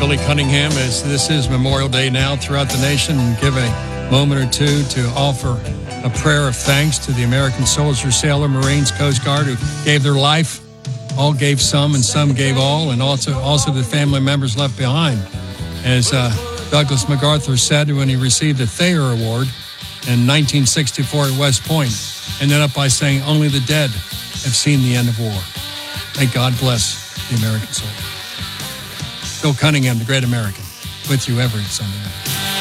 Billy Cunningham, as this is Memorial Day now throughout the nation, and give a moment or two to offer a prayer of thanks to the American soldiers, sailor, Marines, Coast Guard who gave their life. All gave some and some gave all, and also the family members left behind. As Douglas MacArthur said when he received the Thayer Award in 1964 at West Point, ended up by saying, "Only the dead have seen the end of war." May God bless the American soldier. Bill Cunningham, the great American, with you every Sunday night.